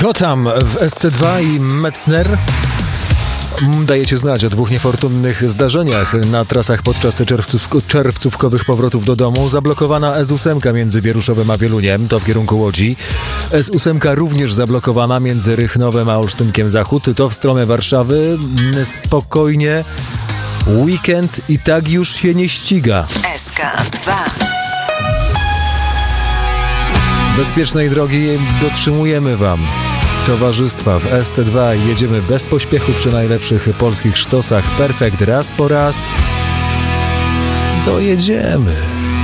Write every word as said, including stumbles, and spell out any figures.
Gotham w S C dwa i Metzner dajecie znać o dwóch niefortunnych zdarzeniach na trasach podczas czerwców, czerwcówkowych powrotów do domu. Zablokowana S osiem między Wieruszowem a Wieluniem, to w kierunku Łodzi. S osiem również zablokowana między Rychnowem a Olsztynkiem Zachód, to w stronę Warszawy. Spokojnie, weekend i tak już się nie ściga. S K dwa. Bezpiecznej drogi dotrzymujemy Wam towarzystwa w S C dwa i jedziemy bez pośpiechu przy najlepszych polskich sztosach. Perfekt raz po raz dojedziemy.